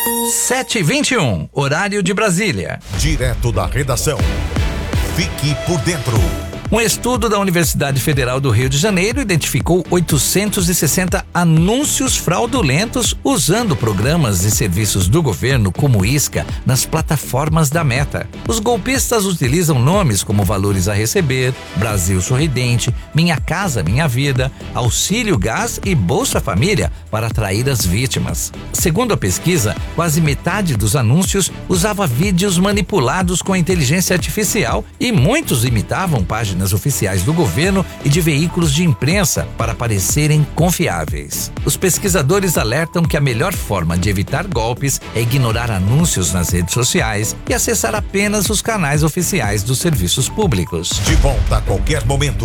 7h21, horário de Brasília. Direto da redação. Fique por dentro. Um estudo da Universidade Federal do Rio de Janeiro identificou 860 anúncios fraudulentos usando programas e serviços do governo como isca nas plataformas da Meta. Os golpistas utilizam nomes como Valores a Receber, Brasil Sorridente, Minha Casa Minha Vida, Auxílio Gás e Bolsa Família para atrair as vítimas. Segundo a pesquisa, quase metade dos anúncios usava vídeos manipulados com inteligência artificial e muitos imitavam páginas oficiais do governo e de veículos de imprensa para parecerem confiáveis. Os pesquisadores alertam que a melhor forma de evitar golpes é ignorar anúncios nas redes sociais e acessar apenas os canais oficiais dos serviços públicos. De volta a qualquer momento.